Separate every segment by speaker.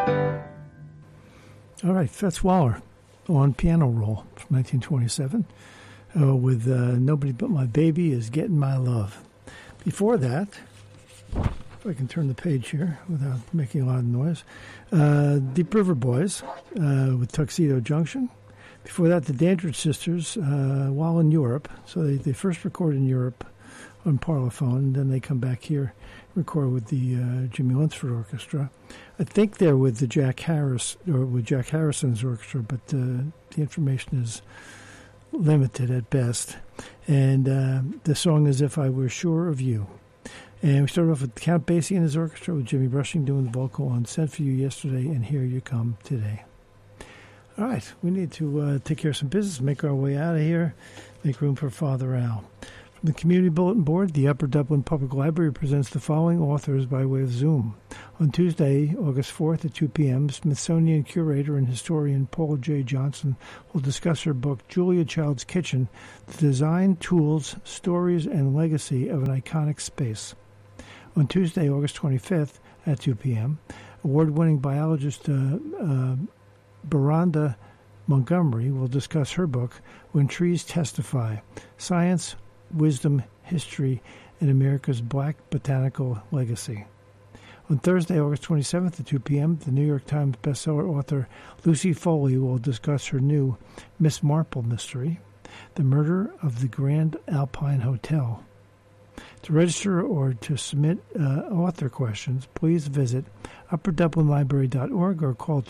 Speaker 1: All right, Fats Waller on piano roll from 1927 with Nobody But My Baby Is Getting My Love. Before that, if I can turn the page here without making a lot of noise, Deep River Boys with Tuxedo Junction. Before that, the Dandridge Sisters, while in Europe. So they first record in Europe on Parlophone, and then they come back here, record with the Jimmy Lunceford Orchestra. I think they're with the Jack Harrison's orchestra, but the information is limited at best. And the song is If I Were Sure of You. And we started off with Count Basie and his orchestra with Jimmy Brushing doing the vocal on Sent For You Yesterday and Here You Come Today. All right, we need to take care of some business, make our way out of here, make room for Father Al. From the Community Bulletin Board, the Upper Dublin Public Library presents the following authors by way of Zoom. On Tuesday, August 4th at 2 p.m., Smithsonian curator and historian Paula J. Johnson will discuss her book, Julia Child's Kitchen, The Design, Tools, Stories, and Legacy of an Iconic Space. On Tuesday, August 25th at 2 p.m., award-winning biologist Beronda Montgomery will discuss her book, When Trees Testify, Science, Wisdom, History, and America's Black Botanical Legacy. On Thursday, August 27th at 2 p.m., the New York Times bestseller author Lucy Foley will discuss her new Miss Marple mystery, The Murder of the Grand Alpine Hotel. To register or to submit author questions, please visit upperdublinlibrary.org or call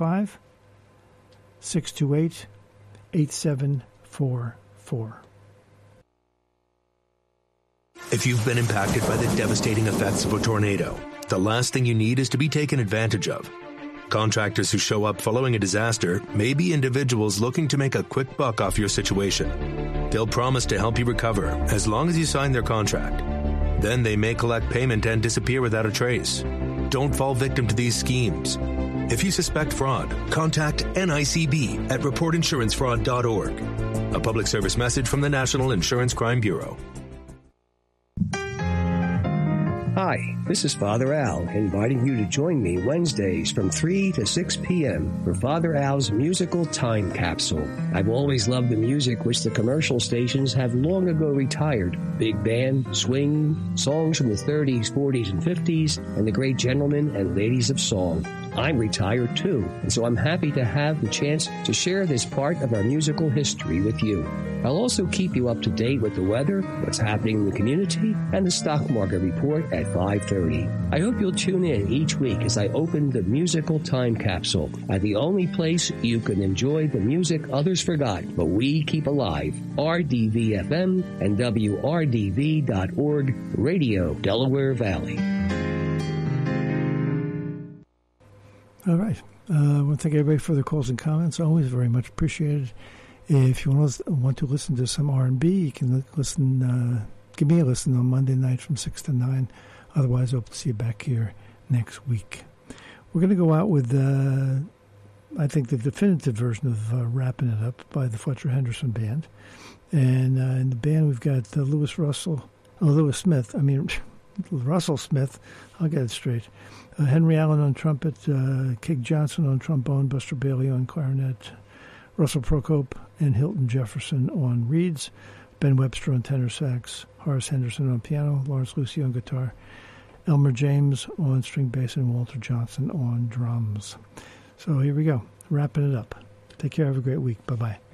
Speaker 1: 215-628-8744.
Speaker 2: If you've been impacted by the devastating effects of a tornado, the last thing you need is to be taken advantage of. Contractors who show up following a disaster may be individuals looking to make a quick buck off your situation. They'll promise to help you recover as long as you sign their contract. Then they may collect payment and disappear without a trace. Don't fall victim to these schemes. If you suspect fraud, contact NICB at reportinsurancefraud.org. A public service message from the National Insurance Crime Bureau.
Speaker 3: Hi, this is Father Al, inviting you to join me Wednesdays from 3 to 6 p.m. for Father Al's musical time capsule. I've always loved the music which the commercial stations have long ago retired. Big band, swing, songs from the 30s, 40s, and 50s, and the great gentlemen and ladies of song. I'm retired too, and so I'm happy to have the chance to share this part of our musical history with you. I'll also keep you up to date with the weather, what's happening in the community, and the stock market report at 5:30. I hope you'll tune in each week as I open the musical time capsule at the only place you can enjoy the music others forgot, but we keep alive. RDV-FM and WRDV.org, Radio Delaware Valley.
Speaker 1: All right. I want to thank everybody for their calls and comments. Always very much appreciated. If you want to listen to some R&B, you can listen. Give me a listen on Monday night from 6 to 9. Otherwise, I hope to see you back here next week. We're going to go out with, I think, the definitive version of Wrapping It Up by the Fletcher Henderson Band. And in the band, we've got Russell Smith. I'll get it straight. Henry Allen on trumpet, Kig Johnson on trombone, Buster Bailey on clarinet, Russell Procope and Hilton Jefferson on reeds, Ben Webster on tenor sax, Horace Henderson on piano, Lawrence Lucy on guitar, Elmer James on string bass, and Walter Johnson on drums. So here we go, wrapping it up. Take care, have a great week. Bye-bye.